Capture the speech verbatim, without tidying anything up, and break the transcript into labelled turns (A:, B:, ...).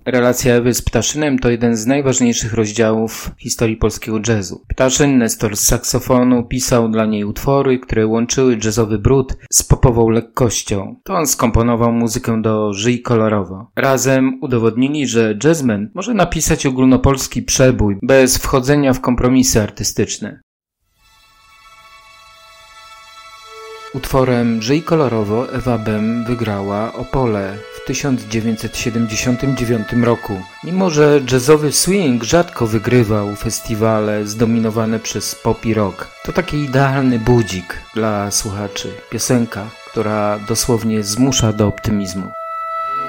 A: Relacja Ewy z Ptaszynem to jeden z najważniejszych rozdziałów historii polskiego jazzu. Ptaszyn, Nestor z saksofonu, pisał dla niej utwory, które łączyły jazzowy brud z popową lekkością. To on skomponował muzykę do Żyj kolorowo. Razem udowodnili, że jazzman może napisać ogólnopolski przebój bez wchodzenia w kompromisy artystyczne. Utworem Żyj kolorowo Ewa Bem wygrała Opole w tysiąc dziewięćset siedemdziesiątym dziewiątym roku. Mimo że jazzowy swing rzadko wygrywał festiwale zdominowane przez pop i rock, to taki idealny budzik dla słuchaczy. Piosenka, która dosłownie zmusza do optymizmu.